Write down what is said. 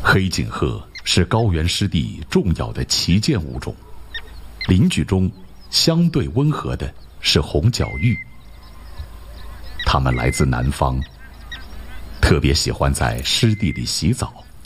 黑颈鹤是高原湿地重要的旗舰物种，邻居中相对温和的是红角鹬。它们来自南方，特别喜欢在湿地里洗澡。